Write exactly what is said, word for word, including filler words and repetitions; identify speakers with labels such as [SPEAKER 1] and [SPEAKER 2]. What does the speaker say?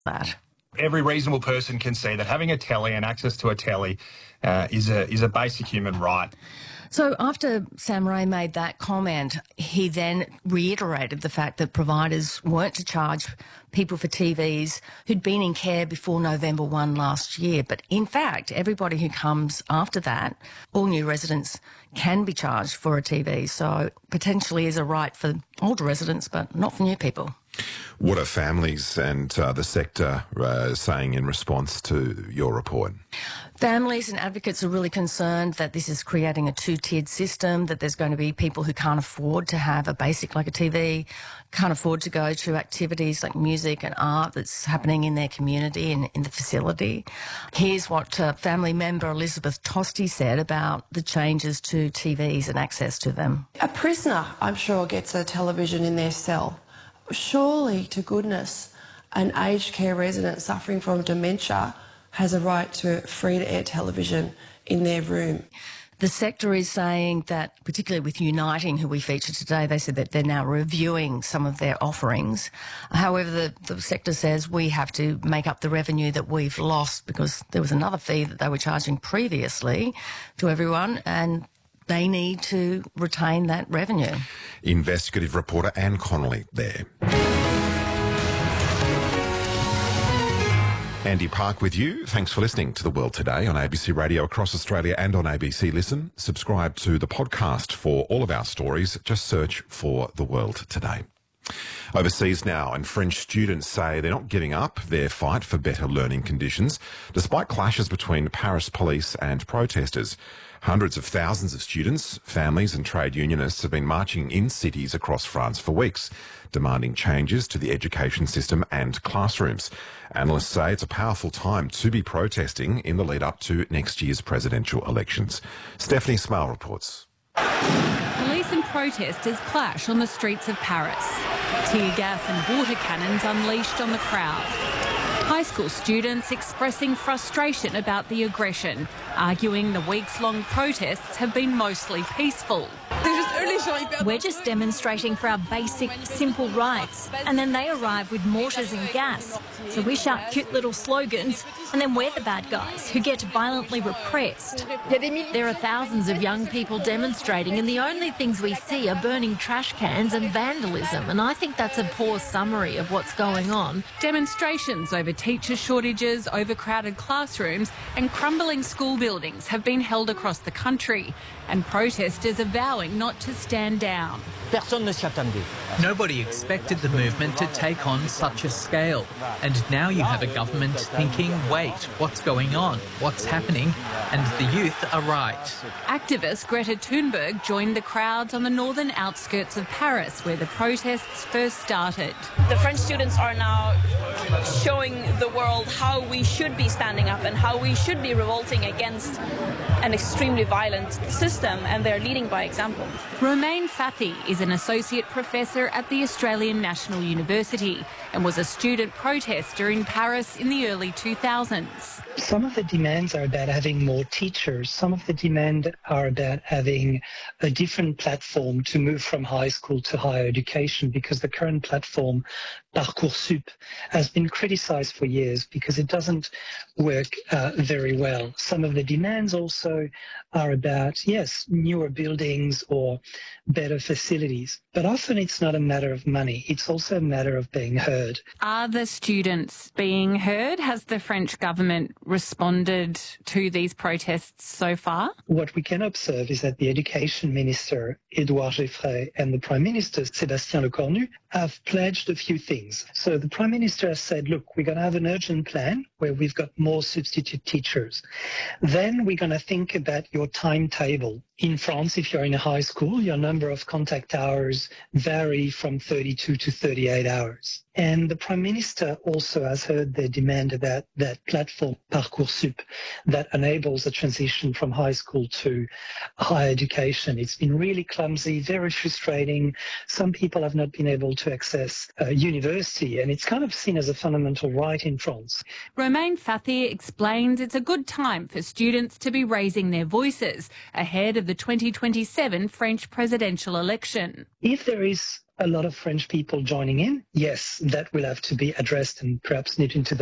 [SPEAKER 1] that.
[SPEAKER 2] Every reasonable person can see that having a telly and access to a telly uh, is a is a basic human right.
[SPEAKER 1] So after Sam Ray made that comment, he then reiterated the fact that providers weren't to charge people for T Vs who'd been in care before November first last year. But in fact, everybody who comes after that, all new residents can be charged for a T V. So potentially is a right for older residents, but not for new people.
[SPEAKER 3] What are families and uh, the sector uh, saying in response to your report?
[SPEAKER 1] Families and advocates are really concerned that this is creating a two-tiered system, that there's going to be people who can't afford to have a basic like a T V, can't afford to go to activities like music and art that's happening in their community and in the facility. Here's what uh, family member Elizabeth Tosti said about the changes to T Vs and access to them.
[SPEAKER 4] A prisoner, I'm sure, gets a television in their cell. Surely, to goodness, an aged care resident suffering from dementia has a right to free-to-air television in their room.
[SPEAKER 1] The sector is saying that, particularly with Uniting, who we featured today, they said that they're now reviewing some of their offerings. However, the, the sector says we have to make up the revenue that we've lost because there was another fee that they were charging previously to everyone, and they need to retain that revenue.
[SPEAKER 3] Investigative reporter Anne Connolly there. Andy Park with you. Thanks for listening to The World Today on A B C Radio across Australia and on A B C Listen. Subscribe to the podcast for all of our stories. Just search for The World Today. Overseas now, and French students say they're not giving up their fight for better learning conditions, despite clashes between Paris police and protesters. Hundreds of thousands of students, families and trade unionists have been marching in cities across France for weeks, demanding changes to the education system and classrooms. Analysts say it's a powerful time to be protesting in the lead up to next year's presidential elections. Stephanie Smale reports.
[SPEAKER 5] Police and protesters clash on the streets of Paris. Tear gas and water cannons unleashed on the crowd. High school students expressing frustration about the aggression, arguing the weeks-long protests have been mostly peaceful.
[SPEAKER 6] We're just demonstrating for our basic, simple rights, and then they arrive with mortars and gas. So we shout cute little slogans, and then we're the bad guys who get violently repressed. There are thousands of young people demonstrating, and the only things we see are burning trash cans and vandalism, and I think that's a poor summary of what's going on.
[SPEAKER 5] Demonstrations over teacher shortages, overcrowded classrooms and crumbling school buildings have been held across the country, and protesters are vowing not to stand down.
[SPEAKER 7] Nobody expected the movement to take on such a scale. And now you have a government thinking, wait, what's going on? What's happening? And the youth are right.
[SPEAKER 5] Activist Greta Thunberg joined the crowds on the northern outskirts of Paris, where the protests first started.
[SPEAKER 8] The French students are now showing the world how we should be standing up and how we should be revolting against an extremely violent system, and they're leading by example.
[SPEAKER 5] Romain Fathi is an associate professor at the Australian National University and was a student protester in Paris in the early two thousands.
[SPEAKER 9] Some of the demands are about having more teachers. Some of the demands are about having a different platform to move from high school to higher education, because the current platform, Parcoursup, has been criticized for years because it doesn't work uh, very well. Some of the demands also are about, yes, newer buildings or better facilities. But often it's not a matter of money. It's also a matter of being heard.
[SPEAKER 5] Are the students being heard? Has the French government responded to these protests so far?
[SPEAKER 9] What we can observe is that the Education Minister, Édouard Geoffroy, and the Prime Minister, Sébastien Lecornu, have pledged a few things. So the Prime Minister has said, look, we're going to have an urgent plan where we've got more substitute teachers. Then we're going to think about your timetable. In France, if you're in a high school, your number of contact hours vary from thirty-two to thirty-eight hours. And the Prime Minister also has heard the demand about that platform, Parcoursup, that enables a transition from high school to higher education. It's been really clumsy, very frustrating. Some people have not been able to access uh, university, and it's kind of seen as a fundamental right in France.
[SPEAKER 5] Romain Fathi explains it's a good time for students to be raising their voices ahead of the twenty twenty-seven French presidential election.
[SPEAKER 9] If there is a lot of French people joining in. Yes, that will have to be addressed and perhaps knit into the